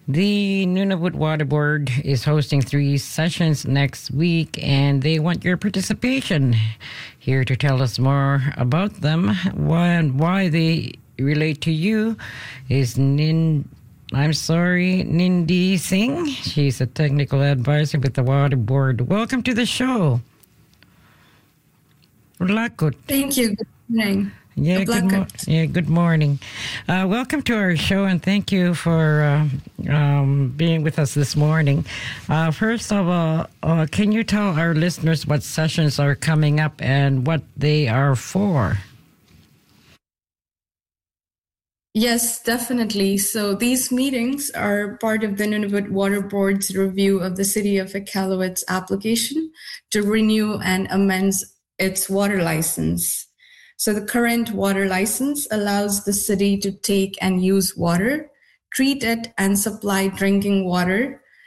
The Nunavut Water Board is hosting 3 sessions next week, and they want your participation. Here to tell us more about them, why they relate to you, is Nindi Singh. She's a technical advisor with the Water Board. Welcome to the show. Thank you. Good morning. Good morning. Welcome to our show, and thank you for being with us this morning. First of all, can you tell our listeners what sessions are coming up and what they are for? Yes, definitely. So these meetings are part of the Nunavut Water Board's review of the City of Iqaluit's application to renew and amend its water license. So the current water license allows the city to take and use water, treat it, and supply drinking water